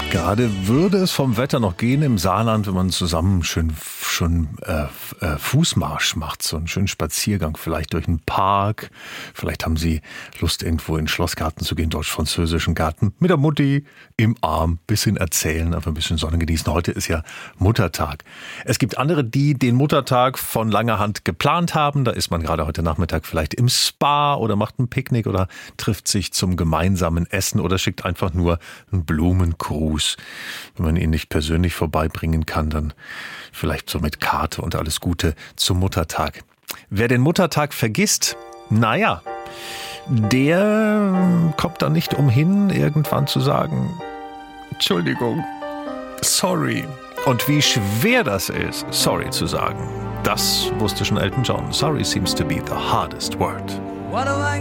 Gerade würde es vom Wetter noch gehen im Saarland, wenn man zusammen schön Fußmarsch macht, so einen schönen Spaziergang, vielleicht durch einen Park. Vielleicht haben Sie Lust, irgendwo in den Schlossgarten zu gehen, deutsch-französischen Garten, mit der Mutti im Arm, bisschen erzählen, einfach ein bisschen Sonne genießen. Heute ist ja Muttertag. Es gibt andere, die den Muttertag von langer Hand geplant haben. Da ist man gerade heute Nachmittag vielleicht im Spa oder macht ein Picknick oder trifft sich zum gemeinsamen Essen oder schickt einfach nur einen Blumengruß. Wenn man ihn nicht persönlich vorbeibringen kann, dann vielleicht so mit Karte und alles Gute zum Muttertag. Wer den Muttertag vergisst, naja, der kommt dann nicht umhin, irgendwann zu sagen, Entschuldigung, sorry. Und wie schwer das ist, sorry zu sagen, das wusste schon Elton John. Sorry seems to be the hardest word.